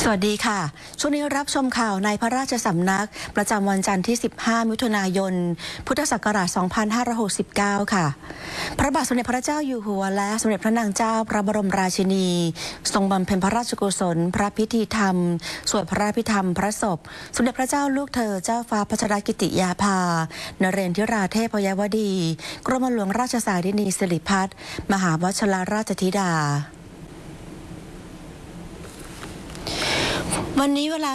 สวัสดีค่ะช่วงนี้รับชมข่าวในพระราชสำนักประจำวันจันทร์ที่ 15 มิถุนายน พุทธศักราช 2569 ค่ะ พระบาทสมเด็จพระเจ้าอยู่หัวและสมเด็จพระนางเจ้าพระบรมราชินีทรงบำเพ็ญพระราชกุศลพระพิธีธรรมสวดพระพิธรรมพระศพสมเด็จพระเจ้าลูกเธอเจ้าฟ้าพัชรกิติยาภานเรนทิราเทพยวดีกรมหลวงราชสารินีสิริพัฒน์มหาวชิรราชธิดาวันนี้เวลา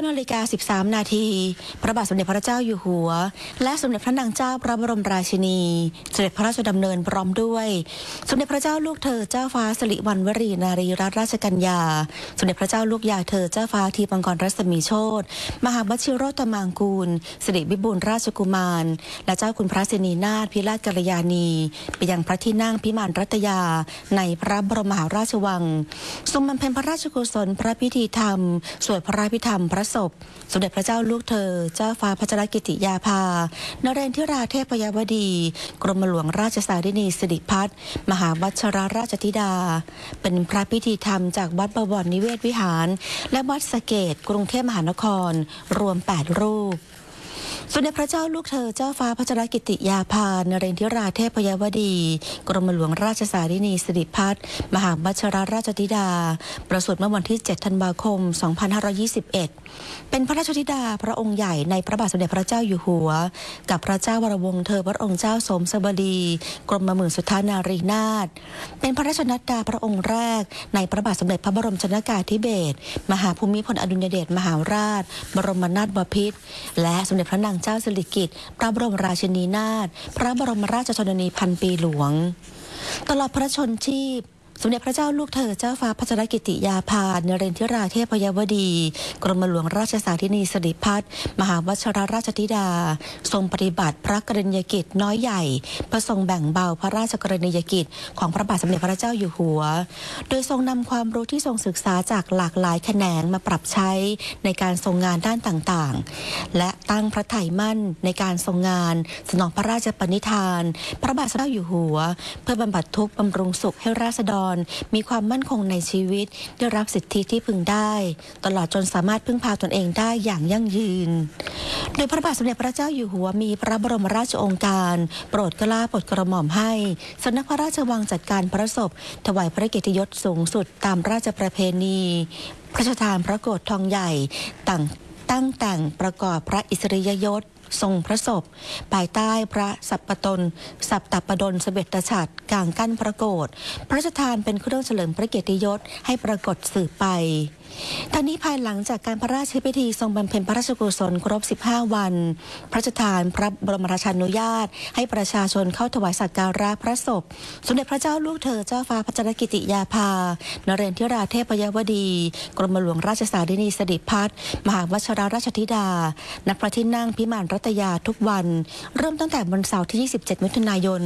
19:13 นาทีพระบาทสมเด็จพระเจ้าอยู่หัวและสมเด็จพระนางเจ้าพระบรมราชินีเสด็จพระราชดำเนินพร้อมด้วยสมเด็จพระเจ้าลูกเธอเจ้าฟ้าสิริวัณวรีนารีรัตนราชกัญญาสมเด็จพระเจ้าลูกยาเธอเจ้าฟ้าทีปังกรรัศมีโชติมหาวชิโรตมางกูลสิริวิบูลย์ราชกุมารและเจ้าคุณพระสินีนาถพิราชกัลยาณีไปยังพระที่นั่งพิมานรัตยาในพระบรมมหาราชวังทรงบำเพ็ญพระราชกุศลพระพิธีธรรมสวดพระพิธรรมพระศพสมเด็จพระเจ้าลูกเธอเจ้าฟ้าพัชรกิติยาภานเรนทิราเทพยวดีกรมหลวงราชสารินีสิริพัฒน์มหาวชิรราชธิดาเป็นพระพิธีธรรมจากวัดบวรนิเวศวิหารและวัดสะเกษกรุงเทพมหานครรวม8รูปสมเด็จพระเจ้าลูกเธอเจ้าฟ้าพัชรกิติยาภานเรนทิราเทพยวดีกรมหลวงราชสารินีสิริพัฒน์มหาวชิรราชธิดาประสูติเมื่อวันที่ 7 ธันวาคม 2521 เป็นพระราชธิดาพระองค์ใหญ่ในพระบาทสมเด็จพระเจ้าอยู่หัวกับพระเจ้าวรวงศ์เธอพระองค์เจ้าสมสบดีกรมหมื่นสุทธานารีนาถเป็นพระราชนัดดาพระองค์แรกในพระบาทสมเด็จพระบรมชนกาธิเบศรมหาภูมิพลอดุลยเดชมหาราชบรมนาถบพิตรและสมเด็จพระนางเจ้าสิริกิติ์พระบรมราชินีนาถพระบรมราชชนนีพันปีหลวงตลอดพระชนชีพสมเด็จพระเจ้าลูกเธอเจ้าฟ้าพัชรกิติยาภานเรนทิราเทพยวดีกรมหลวงราชสารินีสิริพัฒน์มหาวชิรราชธิดาทรงปฏิบัติพระกรณียกิจน้อยใหญ่เพื่อทรงแบ่งเบาพระราชกรณียกิจของพระบาทสมเด็จพระเจ้าอยู่หัวโดยทรงนำความรู้ที่ทรงศึกษาจากหลากหลายแขนงมาปรับใช้ในการทรงงานด้านต่างๆและตั้งพระทัยมั่นในการทรงงานสนองพระราชปณิธานพระบาทสมเด็จพระเจ้าอยู่หัวเพื่อบำบัดทุกข์บำรุงสุขให้ราษฎรมีความมั่นคงในชีวิตได้รับสิทธิที่พึงได้ตลอดจนสามารถพึ่งพาตนเองได้อย่างยั่งยืนโดยพระบาทสมเด็จพระเจ้าอยู่หัวมีพระบรมราชโองการโปรดเกล้าโปรดกระหม่อมให้สำนักพระราชวังจัดการพระศพถวายพระเกียรติยศสูงสุดตามราชประเพณีพระราชทานพระโกฐทองใหญ่ตั้งแต่งประกอบพระอิสริยยศทรงพระศพภายใต้พระสัปปดลเสบ็จฉัตรกลางกั้นพระโกฐพระราชทานเป็นเครื่องเฉลิมพระเกียรติยศให้ปรากฏสืบไปทั้งนี้ภายหลังจากการพระราชพิธีทรงบำเพ็ญพระราชกุศลครบ15 วันพระราชทานพระบรมราชานุญาตให้ประชาชนเข้าถวายสักการะพระศพสมเด็จพระเจ้าลูกเธอเจ้าฟ้าพัชรกิติยาภานเรนทิราเทพยวดีกรมหลวงราชสารินีสิริพัฒน์มหาวชิรราชธิดาณพระที่นั่งพิมานรัตยาทุกวันเริ่มตั้งแต่วันเสาร์ที่ 27 มิถุนายน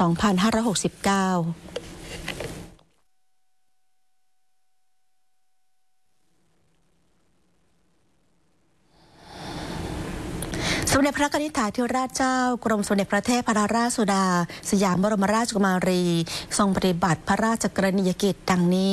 2569สมเด็จพระกนิษฐาธิราชเจ้ากรมสมเด็จพระเทพรัตนราชสุดาสยามบรมราชกุมารีทรงปฏิบัติพระราชกรณียกิจดังนี้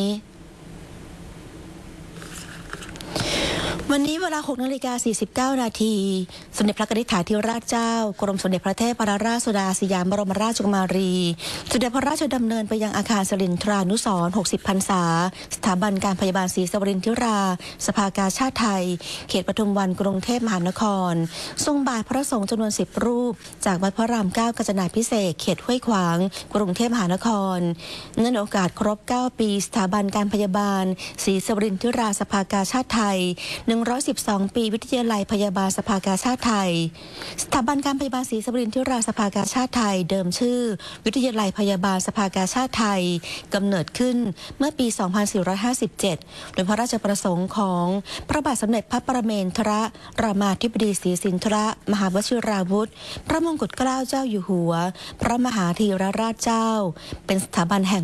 วันนี้เวลา 6:49 นาทีสมเด็จพระกนิษฐาธิราชเจ้ากรมสมเด็จพระเทพรัตนราชสุดาสยามบรมราชกุมารีเสด็จพระราชดำเนินไปยังอาคารสรินทรานุสรณ์60 พรรษาสถาบันการพยาบาลศรีสวรินทิราสภากาชาติไทยเขตปทุมวันกรุงเทพมหานครทรงบ่ายพระสงฆ์จำนวน10 รูปจากวัดพระราม 9 กาญจนาภิเษกเขตห้วยขวางกรุงเทพมหานครเนื่องในโอกาสครบ9 ปีสถาบันการพยาบาลศรีสวรินทิราสภากาชาติไทย112 ปีวิทยาลัยพยาบาลสภากาชาติไทยสถาบันการพยาบาลศรีสวรินทิราสภากาชาติไทยเดิมชื่อวิทยาลัยพยาบาลสภากาชาติไทยกำเนิดขึ้นเมื่อปี 2457 โดยพระราชประสงค์ของพระบาทสมเด็จพระปรเมนทรรามาธิบดีศรีสินธรมหาวชิราวุธพระมงกุฎเกล้าเจ้าอยู่หัวพระมหาธีรราชเจ้าเป็นสถาบันแห่ง